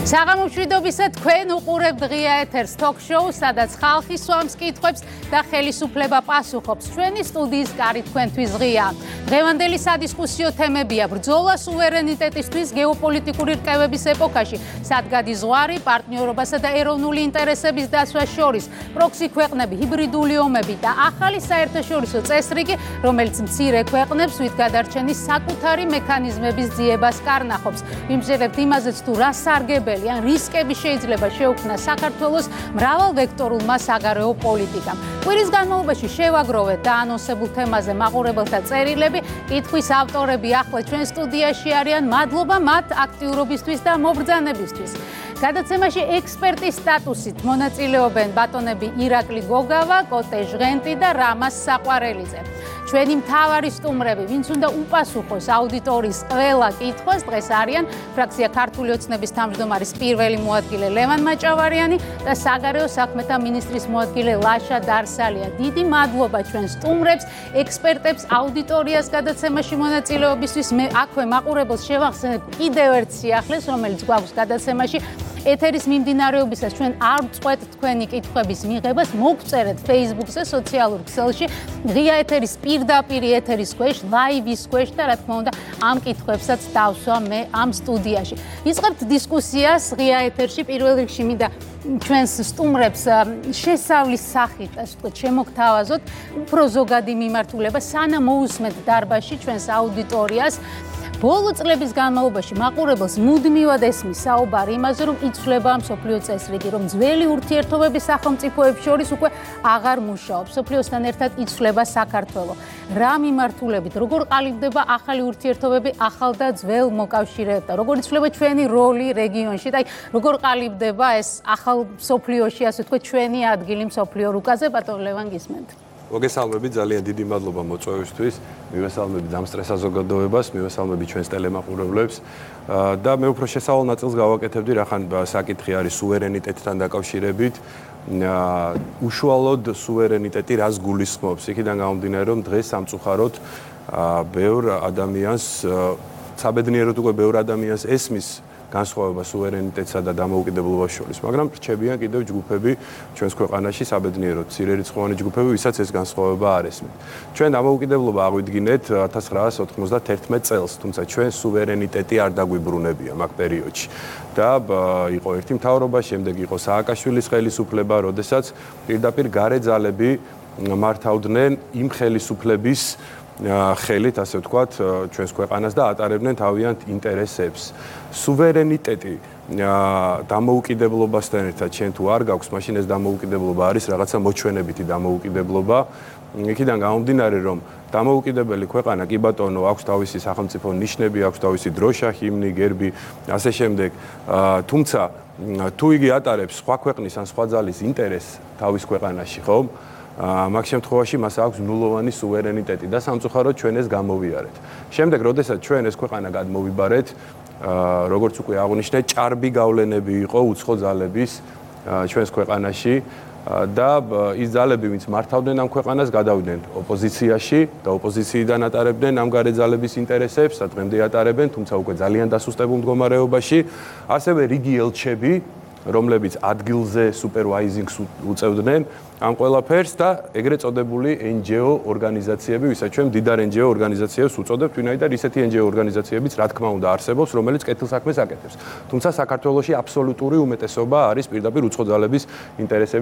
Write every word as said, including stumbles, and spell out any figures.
საღამომშვიდობისა თქვენ უყურებთ ღია ეთერს თოქ-შოუს, სადაც ხალხი სვამს კითხვებს და ხელისუფლება პასუხობს. ჩვენი სტუდიის კარი თქვენთვის ღია. დღევანდელი სადისკუსიო თემებია: ბრძოლა სუვერენიტეტისთვის გეოპოლიტიკური რკევების ეპოქაში, სადგადი ზღვარი, პარტნიორობასა და ეროვნული ინტერესების დაცვას შორის, პროქსი ქვეყნები, ჰიბრიდული ომები და ახალი საერთაშორისო წესრიგი, რომელიც მცირე ქვეყნებს ვით გადარჩენის საკუთარი მექანიზმების ძიებას კარნახობს. ვიმსჯერებთ იმაზეც, თუ რა სარგებელი ან რისკები შეიძლება შეუქმნას საქართველოს მრავალვექტორულმა საგარეო პოლიტიკამ. კვირის განმავლობაში შევაგროვეთ დაანონსებულ თემაზე მაყურებელთა წერილები. კითხვის ავტორები ახლა ჩვენ სტუდიაში არიან. მადლობა მათ აქტიურობისთვის და მობრძანებისთვის. გადაცემაში ექსპერტის სტატუსით მონაწილეობენ ბატონები ირაკლი გოგავა, კოტე ჟღენტი და რამაზ საყვარელიძე. ჩვენი მთავარი სტუმრები, ვინც უნდა უპასუხოს აუდიტორიის ყველა კითხვას, დღეს არიან ფრაქცია ქართული ოცნების თავმჯდომარის პირველი მოადგილე ლევან მაჭავარიანი და საგარეო საქმეთა მინისტრის მოადგილე ლაშა დარსალია. დიდი მადლობა ჩვენ სტუმრებს, ექსპერტებს, აუდიტორიას გადაცემაში მონაწილეობისთვის. მე აქვე მაყურებელს შევახსენებ კიდევ ერთ სიახლეს, რომელიც გვაქვს გადაცემაში. ეთერის მიმდინარეობისას ჩვენ არ ვწყვეტ თქვენი კითხვების მიღებას, მოგწერეთ Facebook-ზე, სოციალურ ქსელში, ღია ეთერის პირდაპირ ეთერის ქვეშ, ლაივის ქვეშ და რა თქმა უნდა, ამ კითხვებსაც დავსვა მე ამ სტუდიაში. ვიწყებთ დისკუსიას ღია ეთერში. პირველ რიგში მინდა ჩვენს სტუმრებს შესავლის სახით, ასე ვთქვათ, შემოგთავაზოთ უფრო ზოგადი მიმართულება, სანამ მოусმენთ დარბაზში ჩვენს აუდიტორიას. ბოლო წლების განმავლობაში მაყურებელს მუდმივად ესმის საუბარი იმაზე, რომ იცვლება მსოფლიო წესრიგი, რომ ძველი ურთიერთობები სახელმწიფოებს შორის უკვე აღარ მუშაობს. მსოფლიოსთან ერთად იცვლება საქართველო. რა მიმართულებით, როგორ ყალიბდება ახალი ურთიერთობები ახალ და ძველ მოკავშირეებთან, როგორ იცვლება ჩვენი როლი რეგიონში და როგორ ყალიბდება ეს ახალ მსოფლიოში, ასე ვთქვათ, ჩვენი ადგილი მსოფლიო რუკაზე. ბატონ ლევან, გისმენთ. მოგესალმებით, ძალიან დიდი მადლობა მოწვევისთვის. მივესალმებით ამ სტრესა ზოგადოებას, მივესალმებით ჩვენს ტელემაყურებლებს და მე უფრო შესავალ ნაწილს გავაკეთებდი, რახან საკითხი არის სუვერენიტეტთან დაკავშირებით. უშუალოდ სუვერენიტეტი რას გულისხმობს? იქიდან გამომდინარე, რომ დღეს სამწუხაროდ ბევრ ადამიანს, საბედნიეროდ უკვე ბევრ ადამიანს ესმის განსხვავება სუვერენიტეტსა და დამოუკიდებლობას შორის, მაგრამ რჩებიან კიდევ ჯგუფები ჩვენს ქვეყანაში საბედნიეროდ ცირერიცხოვანი ჯგუფები, ვისაც ეს განსხვავება არ ესმით. ჩვენ დამოუკიდებლობა აღვიდგინეთ ათას ცხრაას ოცდაათმეტ წელს, თუმცა ჩვენ სუვერენიტეტი არ დაგვიბრუნებია მაგ პერიოდში. და იყო ერთი მთავრობა, შემდეგ იყო სააკაშვილის ხელისუფლება, როდესაც პირდაპირ გარე ძალები მართავდნენ იმ ხელისუფლების ხელით, ასე ვთქვათ, ჩვენს ქვეყანას და ატარებდნენ თავიანთ ინტერესებს. სუვერენიტეტი დამოუკიდებლობასთან ერთად ჩვენ თუ არ გაქვს, მაშინ ეს დამოუკიდებლობა არის რაღაცა მოჩვენებითი დამოუკიდებლობა. იქიდან გამომდინარე, რომ დამოუკიდებელი ქვეყანა, კი ბატონო, აქვს თავისი სახელმწიფო ნიშნები, აქვს თავისი დროშა, ჰიმნი, გერბი, ასე შემდეგ. თუმცა თუ იგი ატარებს სხვა ქვეყნის ან სხვა ძალის ინტერესს თავის ქვეყანაში, ხო? მაგ შემთხვევაში მას აქვს ნულოვანი სუვერენიტეტი და სამწუხაროდ ჩვენ ეს გამოვიარეთ. შემდეგ, როდესაც ჩვენ ეს ქვეყანა გადმოვიბარეთ, როგორც უკვე აღნიშნე, ჭარბი გავლენები იყო უცხო ძალების ჩვენს ქვეყანაში და ის ძალები, ვინც მართავდნენ ამ ქვეყანას, გადავიდნენ ოპოზიციაში და ოპოზიციიდან ატარებდნენ ამ გარე ძალების ინტერესებს და დღემდე ატარებენ, თუმცა უკვე ძალიან დასუსტებულ მდგომარეობაში. ასევე რიგი ელჩები, რომლებიც ადგილზე სუპერვაიზინგს უწევდნენ ამ ყველაფერს და ეგრეთ წოდებული ენ ჯი ო ორგანიზაციები, ვისაც ჩვენ მდიდარ ენ ჯი ო ორგანიზაციებს უწოდებთ, ვინაიდან ისეთი ენ ჯი ო ორგანიზაციებიც რა თქმა უნდა არსებობს, რომელიც კეთილსაქმეს აკეთებს. თუმცა საქართველოში აბსოლუტური უმეტესობა არის პირდაპირ უცხო ძალების ინტერესების